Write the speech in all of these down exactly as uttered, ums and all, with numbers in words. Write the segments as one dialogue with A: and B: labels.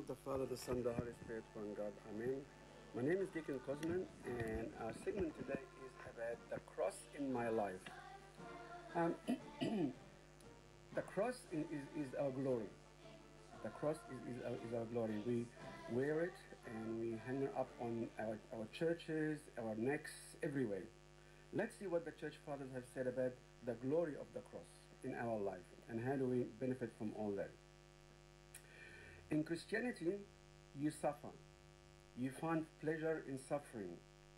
A: of the Father, the Son, the Holy Spirit, one God. Amen. My name is Deacon Cosman, and our segment today is about the cross in my life. Um, the cross is, is, is our glory. The cross is, is, our, is our glory. We wear it and we hang it up on our, our churches, our necks, everywhere. Let's see what the church fathers have said about the glory of the cross in our life and how do we benefit from all that. In Christianity, you suffer. You find pleasure in suffering,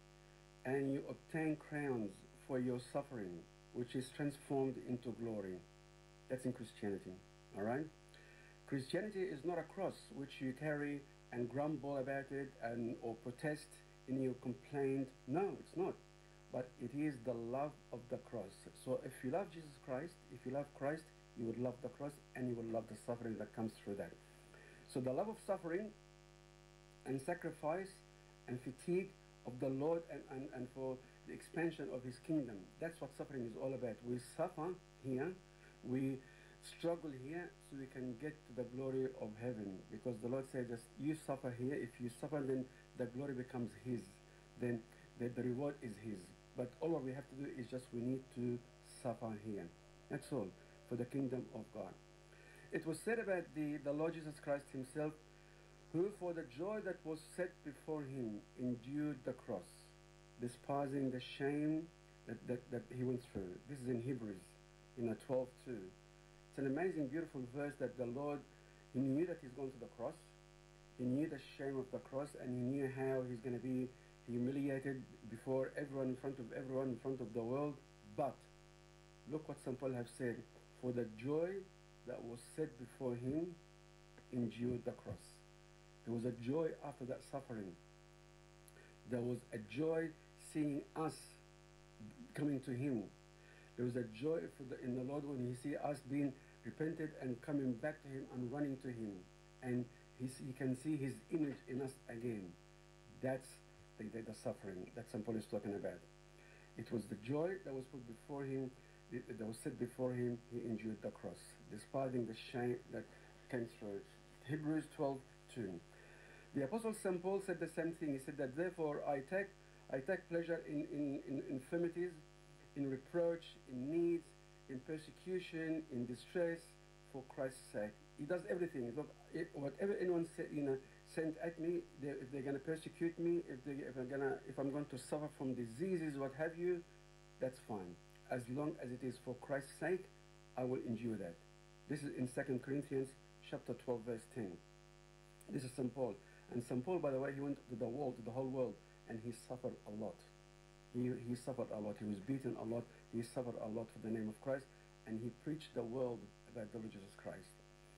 A: and you obtain crowns for your suffering, which is transformed into glory. That's in Christianity, all right? Christianity is not a cross which you carry and grumble about it and or protest in your complaint. No, it's not. But it is the love of the cross. So if you love Jesus Christ, if you love Christ, you would love the cross and you will love the suffering that comes through that. So the love of suffering and sacrifice and fatigue of the Lord and, and, and for the expansion of His kingdom. That's what suffering is all about. We suffer here, we struggle here so we can get to the glory of heaven. Because the Lord said, just you suffer here. If you suffer, then the glory becomes His. Then the, the reward is His. But all what we have to do is just we need to suffer here. That's all for the kingdom of God. It was said about the, the Lord Jesus Christ Himself, who for the joy that was set before Him endured the cross, despising the shame that, that, that He went through. This is in Hebrews, in a twelve two. It's an amazing, beautiful verse that the Lord, He knew that He's going to the cross. He knew the shame of the cross, and He knew how He's going to be humiliated before everyone, in front of everyone, in front of the world. But look what Saint Paul has said, for the joy that was set before Him endured the cross. There was a joy after that suffering. There was a joy seeing us coming to Him. There was a joy for the, in the Lord when He see us being repented and coming back to Him and running to Him. And He, he can see His image in us again. That's the, the, the suffering that Saint Paul is talking about. It was the joy that was put before Him, that was set before Him. He endured the cross, despising the shame that came through it. Hebrews twelve two. The Apostle Saint Paul said the same thing. He said that therefore I take I take pleasure in, in, in infirmities, in reproach, in needs, in persecution, in distress, for Christ's sake. He does everything. Look, it, whatever anyone say, you know, sent at me, they, if they're going to persecute me, if, they, if, I'm gonna, if I'm going to suffer from diseases, what have you, that's fine. As long as it is for Christ's sake, I will endure that. This is in Second Corinthians chapter twelve, verse ten. This is Saint Paul. And Saint Paul, by the way, he went to the world, to the whole world, and he suffered a lot. He, he suffered a lot. He was beaten a lot. He suffered a lot for the name of Christ, and he preached the world about the Lord Jesus Christ.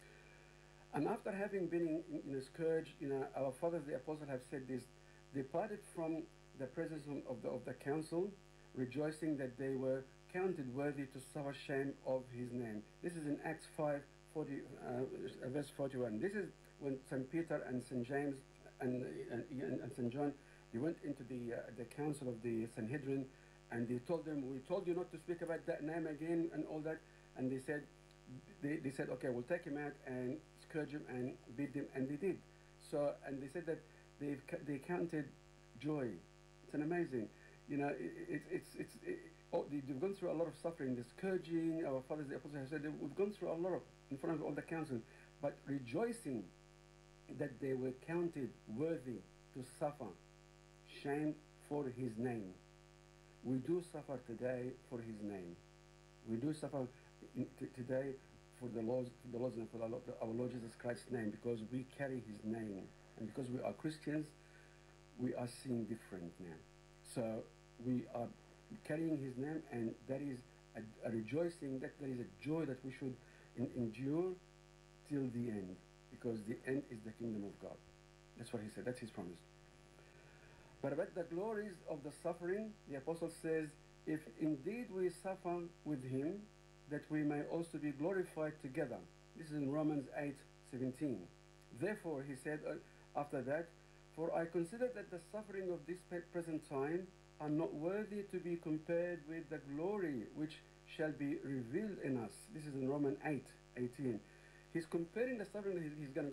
A: And after having been in, in, in a scourge, you know, our fathers, the apostles, have said this: departed from the presence of the of the council, rejoicing that they were counted worthy to suffer shame of His name. This is in Acts five, forty, uh, verse forty-one. This is when Saint Peter and Saint James and, and, and Saint John, they went into the uh, the council of the Sanhedrin, and they told them, we told you not to speak about that name again and all that. And they said, they, they said, okay, we'll take him out and scourge him and beat him, and they did. So, and they said that they've they counted joy. It's an amazing, you know, it, it, it's it's it, oh, they've gone through a lot of suffering, the scourging. Our fathers, the apostles, have said we've gone through a lot of in front of all the council, but rejoicing that they were counted worthy to suffer shame for His name. We do suffer today for His name. We do suffer in, t today for the Lord, for the Lord's and for our Lord, our Lord Jesus Christ's name, because we carry His name, and because we are Christians, we are seeing different now. So we are carrying His name, and that is a, a rejoicing, that there is a joy that we should in, endure till the end, because the end is the kingdom of God. That's what He said. That's His promise. But about the glories of the suffering, the Apostle says, if indeed we suffer with Him, that we may also be glorified together. This is in Romans eight seventeen. Therefore, he said uh, after that, for I consider that the suffering of this present time are not worthy to be compared with the glory which shall be revealed in us. This is in Romans eight eighteen. He's comparing the suffering that he's going to